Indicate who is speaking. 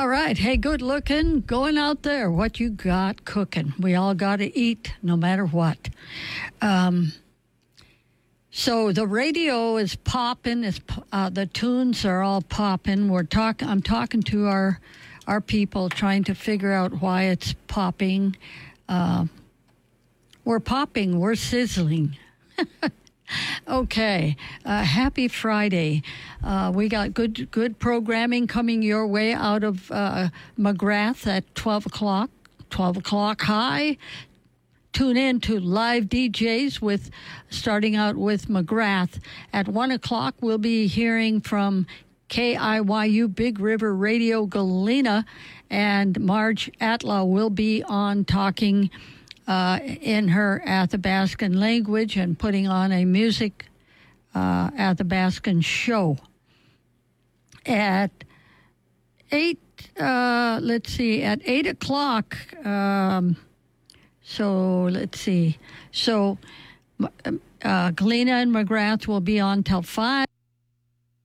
Speaker 1: All right. Hey, good looking. Going out there. What you got cooking? We all got to eat no matter what. So the radio is popping. The tunes are all popping. I'm talking to our people, trying to figure out why it's popping. We're popping. We're sizzling. Okay. Happy Friday. We got good programming coming your way out of McGrath at 12 o'clock. 12 o'clock high. Tune in to live DJs starting out with McGrath. At 1 o'clock, we'll be hearing from KIYU Big River Radio Galena, and Marge Atlaw will be on talking in her Athabascan language and putting on a music Athabascan show. At 8 o'clock, so let's see. So Galena and McGrath will be on till 5.